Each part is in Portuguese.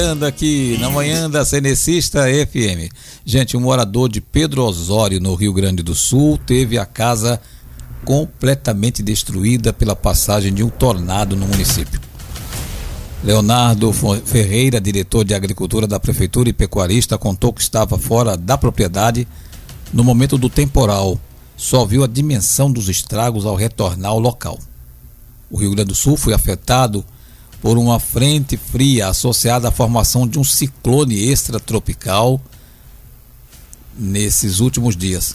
Aqui na manhã da Cenecista FM. Gente, um morador de Pedro Osório, no Rio Grande do Sul, teve a casa completamente destruída pela passagem de um tornado no município. Leonardo Ferreira, diretor de Agricultura da Prefeitura e pecuarista, contou que estava fora da propriedade no momento do temporal. Só viu a dimensão dos estragos ao retornar ao local. O Rio Grande do Sul foi afetado por uma frente fria associada à formação de um ciclone extratropical nesses últimos dias.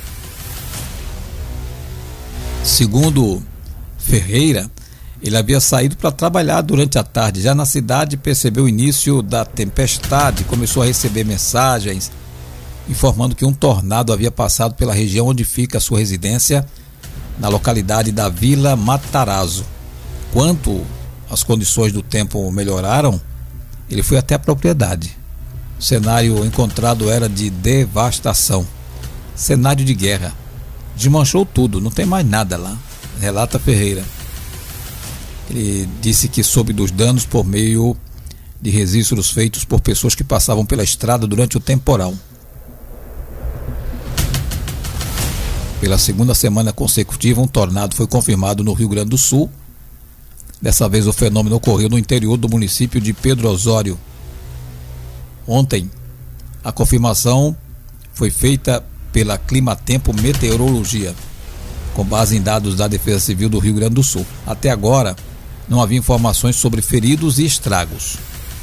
Segundo Ferreira, ele havia saído para trabalhar durante a tarde. Já na cidade, percebeu o início da tempestade, começou a receber mensagens informando que um tornado havia passado pela região onde fica a sua residência, na localidade da Vila Matarazzo. Quanto as condições do tempo melhoraram, ele foi até a propriedade. O cenário encontrado era de devastação, cenário de guerra. Desmanchou tudo, não tem mais nada lá, relata Ferreira. Ele disse que soube dos danos por meio de registros feitos por pessoas que passavam pela estrada durante o temporal. Pela segunda semana consecutiva, um tornado foi confirmado no Rio Grande do Sul. Dessa vez o fenômeno ocorreu no interior do município de Pedro Osório. Ontem, a confirmação foi feita pela Climatempo Meteorologia, com base em dados da Defesa Civil do Rio Grande do Sul. Até agora, não havia informações sobre feridos e estragos.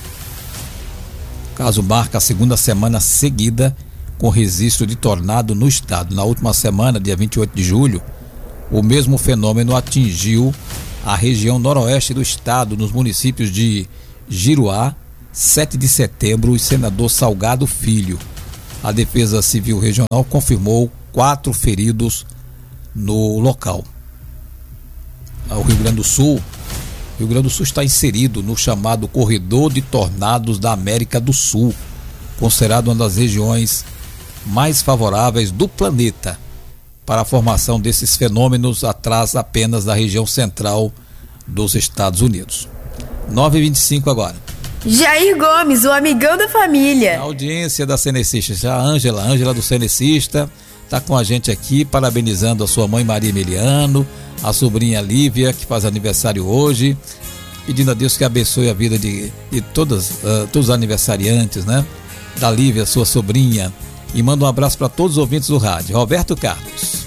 O caso marca a segunda semana seguida com registro de tornado no estado. Na última semana, dia 28 de julho, o mesmo fenômeno atingiu a região noroeste do estado, nos municípios de Giruá, 7 de setembro e Senador Salgado Filho. A Defesa Civil Regional confirmou 4 feridos no local. O Rio Grande do Sul está inserido no chamado Corredor de Tornados da América do Sul, considerado uma das regiões mais favoráveis do planeta para a formação desses fenômenos, atrás apenas da região central dos Estados Unidos. 9h25 agora. Jair Gomes, o amigão da família. A audiência da Cenecista, já a Ângela do Cenecista, está com a gente aqui, parabenizando a sua mãe Maria Emiliano, a sobrinha Lívia, que faz aniversário hoje, pedindo a Deus que abençoe a vida de todos os aniversariantes, né? Da Lívia, sua sobrinha, e manda um abraço para todos os ouvintes do rádio. Roberto Carlos.